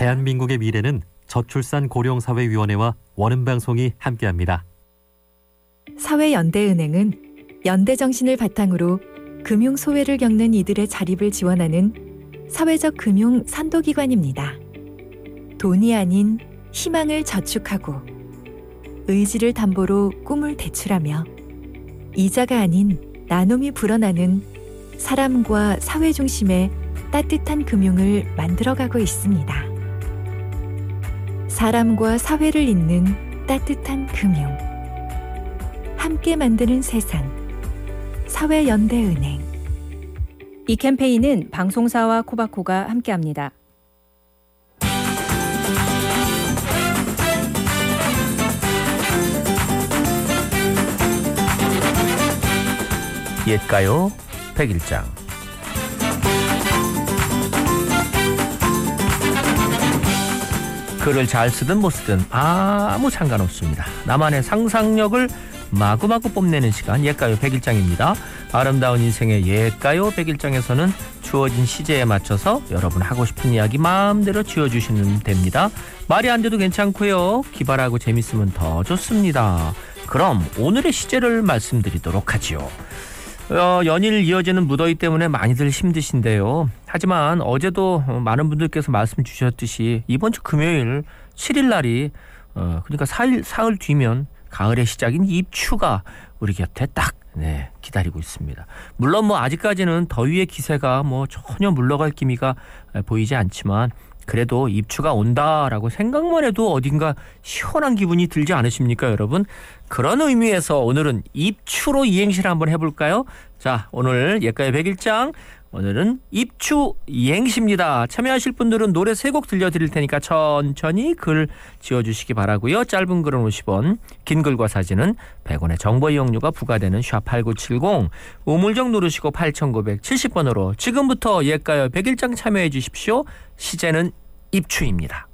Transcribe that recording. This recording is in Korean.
대한민국의 미래는 저출산 고령사회위원회와 원음방송이 함께합니다. 사회연대은행은 연대정신을 바탕으로 금융소외를 겪는 이들의 자립을 지원하는 사회적 금융 선도기관입니다. 돈이 아닌 희망을 저축하고 의지를 담보로 꿈을 대출하며 이자가 아닌 나눔이 불어나는 사람과 사회 중심의 따뜻한 금융을 만들어가고 있습니다. 사람과 사회를 잇는 따뜻한 금융. 함께 만드는 세상. 사회연대은행. 이 캠페인은 방송사와 코바코가 함께합니다. 옛가요 백일장. 글을 잘 쓰든 못 쓰든 아무 상관없습니다. 나만의 상상력을 마구마구 뽐내는 시간 옛가요 백일장입니다. 아름다운 인생의 옛가요 백일장에서는 주어진 시제에 맞춰서 여러분 하고 싶은 이야기 마음대로 지어주시면 됩니다. 말이 안 돼도 괜찮고요. 기발하고 재밌으면 더 좋습니다. 그럼 오늘의 시제를 말씀드리도록 하지요. 연일 이어지는 무더위 때문에 많이들 힘드신데요. 하지만 어제도 많은 분들께서 말씀 주셨듯이 이번 주 금요일 7일 날이 그러니까 사흘 뒤면 가을의 시작인 입추가 우리 곁에 딱 기다리고 있습니다. 물론 아직까지는 더위의 기세가 전혀 물러갈 기미가 보이지 않지만 그래도 입추가 온다라고 생각만 해도 어딘가 시원한 기분이 들지 않으십니까, 여러분? 그런 의미에서 오늘은 입추로 이행시를 한번 해볼까요? 자, 오늘 옛가요 백일장, 오늘은 입추 이행시입니다. 참여하실 분들은 노래 3곡 들려드릴 테니까 천천히 글 지어주시기 바라고요. 짧은 글은 50원, 긴 글과 사진은 100원의 정보 이용료가 부과되는 샵8970, 우물정 누르시고 8970번으로 지금부터 옛가요 백일장 참여해 주십시오. 시제는 입추입니다.